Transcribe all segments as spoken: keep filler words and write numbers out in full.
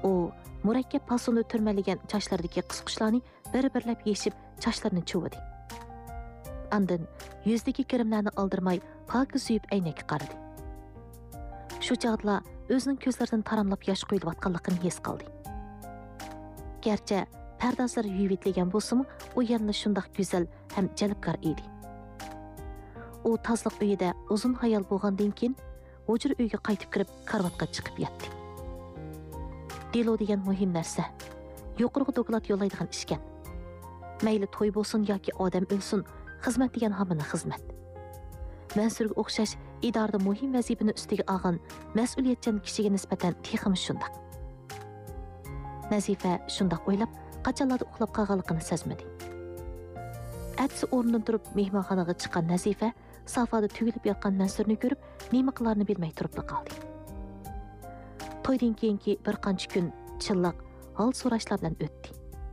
u murakkab palsonni turmalagan chochlaridagi qisquchlarni bir-birlab yeshib, chochlarini chuvdi. Andin yuzdagi kirimlarni oldirmay, pokiz yuyib aynakka qaradi. Shu chog'da o'zining ko'zlaridan taramlab yosh quyulayotganligini his qildi. Garchi pardozlar yuyib etilgan bo'lsa-mu, u yana shundoq go'zal ham jalbkor edi. U tozliq uyida uzun hayal bo'lgandan keyin hujra uyga qaytib kirib, karvatga chiqib yotdi. Delo degan muhim narsa, yuqoriga doklad yo'llaydigan ishkan. Mayli to'y bo'lsin yoki odam o'lsin, xizmat degan hamini xizmat. Mansurga o'xshash idorada muhim vazifani ustiga olgan mas'uliyatchan kishiga nisbatan texim shundoq. Nazifa shundoq o'ylab, qachonlarda uxlab qolganligini sezmadi. Atsi o'rnidan turib mehmonxonaga chiqqan Nazifa sofoda tugilib yotgan Mansurni ko'rib, nima qilarini bilmay turib qoldi. To'ydan keyingi bir qancha kun chilliq, hol so'rashlar bilan o'tdi.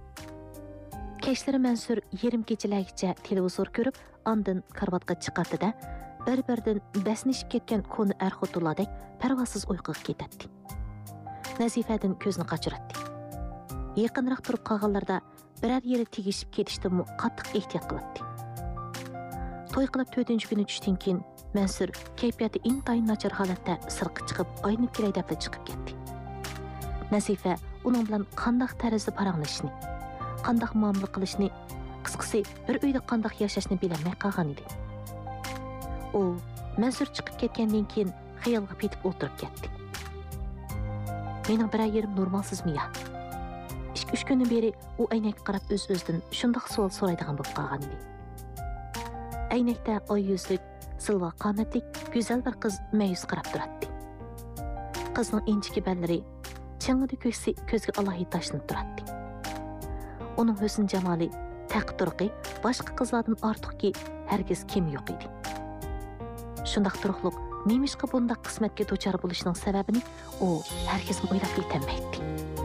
Kechlari Mansur yarim kechalargacha televizor ko'rib, ondan karvatga chiqardi-da, bir-biridan basnishib ketgan koni ar-xotinlardek parvosiz uyquga ketadi. Nazifadan ko'zini qochiradi. Yaqinroq turib qolganlarda biror yeri tegishib ketishdan qattiq ehtiyot qiladi. To'y qilib to'rtinchi kuni tushdan keyin Mansur kayfiyati intayin nachar holatda sirqqa chiqib, aynib kelay deb chiqib ketdi. Nazifa uning bilan qanday tarzda paranglashni, qanday muomala qilishni, qisqasi bir uyda qanday yashashni bilmay qolgan edi. U Mansur chiqib ketgandan keyin xayolga petib o'tirib ketdi. Mening bir yerim normalsizmi ya? ikki uch kundan beri u aynakka qarab o'z-o'zidan shunday savol so'raydigan bo'lib qolgan edi. Aynakda oy yuzlik, silva qomatlik, go'zal bir qiz mayus qarab turadi. Qizning inchiki ballari chang'ida ko'ksi ko'zga alohida tashlanib turadi. Uning husn jamoli, taqdirqi boshqa qizlardan ortiqki hargiz kim yo'q edi. Shunday turuqliq nemishqa bunday qismatga duchor bo'lishining sababini u hargiz o'ylab yetolmaydi.